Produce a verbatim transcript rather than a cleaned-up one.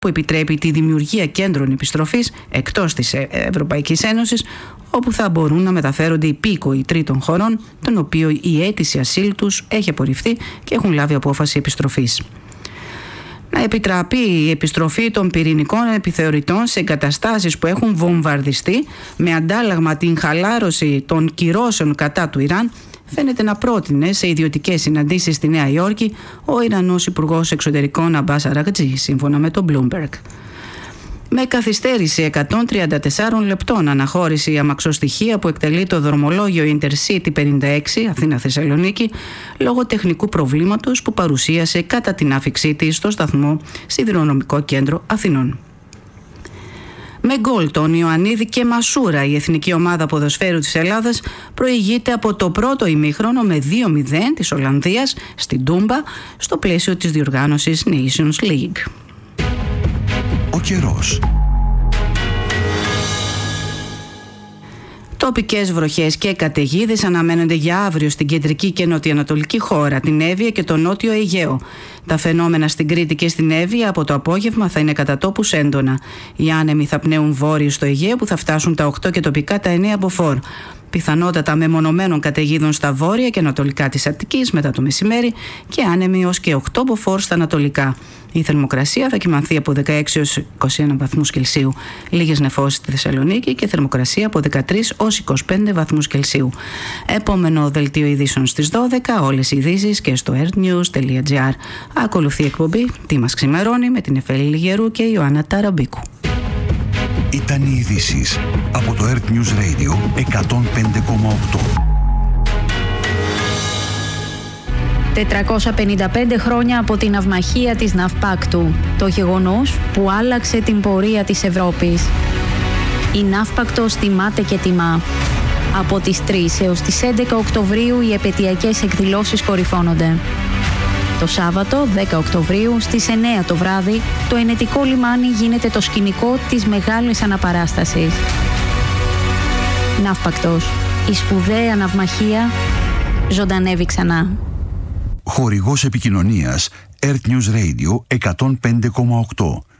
που επιτρέπει τη δημιουργία κέντρων επιστροφής εκτός της Ευρωπαϊκής Ένωσης, όπου θα μπορούν να μεταφέρονται υπήκοοι τρίτων χωρών, των οποίων η αίτηση ασύλου τους έχει απορριφθεί και έχουν λάβει απόφαση επιστροφής. Να επιτραπεί η επιστροφή των πυρηνικών επιθεωρητών σε εγκαταστάσεις που έχουν βομβαρδιστεί, με αντάλλαγμα την χαλάρωση των κυρώσεων κατά του Ιράν, φαίνεται να πρότεινε σε ιδιωτικές συναντήσεις στη Νέα Υόρκη ο Ιρανός Υπουργός Εξωτερικών Αμπάς Αραγτζή, σύμφωνα με το Bloomberg. Με καθυστέρηση εκατόν τριάντα τεσσάρων λεπτών αναχώρηση η αμαξοστοιχεία που εκτελεί το δρομολόγιο Intercity πενήντα έξι Αθήνα-Θεσσαλονίκη λόγω τεχνικού προβλήματος που παρουσίασε κατά την άφιξή της στο σταθμό Σιδηροδρομικό Κέντρο Αθηνών. Με γκολ τον Ιωαννίδη και Μασούρα, η εθνική ομάδα ποδοσφαίρου της Ελλάδας προηγείται από το πρώτο ημίχρονο με δύο μηδέν της Ολλανδίας στην Τούμπα στο πλαίσιο της διοργάνωσης Nations League. Ο καιρός. Τοπικές βροχές και καταιγίδες αναμένονται για αύριο στην κεντρική και νοτιοανατολική χώρα, την Εύβοια και το νότιο Αιγαίο. Τα φαινόμενα στην Κρήτη και στην Εύβοια από το απόγευμα θα είναι κατά τόπους έντονα. Οι άνεμοι θα πνέουν βόρειο στο Αιγαίο που θα φτάσουν τα οκτώ και τοπικά τα εννέα μποφόρ. Πιθανότατα μεμονωμένων καταιγίδων στα βόρεια και ανατολικά της Αττικής μετά το μεσημέρι και άνεμοι ως και οκτώ μποφόρ στα ανατολικά. Η θερμοκρασία θα κυμανθεί από δεκαέξι έως είκοσι ένα βαθμούς Κελσίου. Λίγες νεφώσεις στη Θεσσαλονίκη και θερμοκρασία από δεκατρείς έως είκοσι πέντε βαθμούς Κελσίου. Επόμενο δελτίο ειδήσεων στις δώδεκα, όλες οι ειδήσεις και στο ertnews τελεία gr. Ακολουθεί η εκπομπή «Τι μας ξημερώνει» με την Εφέλη Λιγερού και η Ιωάννα Ταραμπίκου. Ήταν οι ειδήσεις από το Earth News Radio εκατόν πέντε κόμμα οκτώ. τετρακόσια πενήντα πέντε χρόνια από την ναυμαχία της Ναυπάκτου, το γεγονός που άλλαξε την πορεία της Ευρώπης. Η Ναύπακτος τιμάται και τιμά. Από τις τρεις έως τις έντεκα Οκτωβρίου οι επαιτειακές εκδηλώσεις κορυφώνονται. Το Σάββατο, δέκα Οκτωβρίου, στις εννέα το βράδυ, το ενετικό λιμάνι γίνεται το σκηνικό της μεγάλης αναπαράστασης. Ναύπακτος, η σπουδαία ναυμαχία, ζωντανεύει ξανά. Χορηγός επικοινωνίας Earth News Radio εκατόν πέντε κόμμα οκτώ.